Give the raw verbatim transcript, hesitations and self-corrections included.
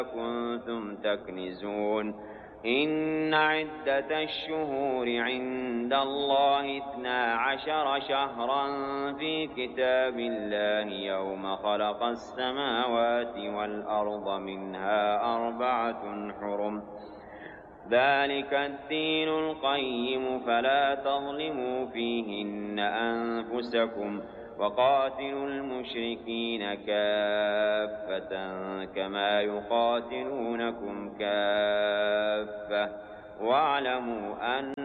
كنتم تكنزون إن عدة الشهور عند الله اثنا عشر شهرا في كتاب الله يوم خلق السماوات والأرض منها أربعة حرم ذلك الدين القيم فلا تظلموا فيهن أنفسكم وقاتلوا المشركين كافة كما يقاتلونكم كافة واعلموا أن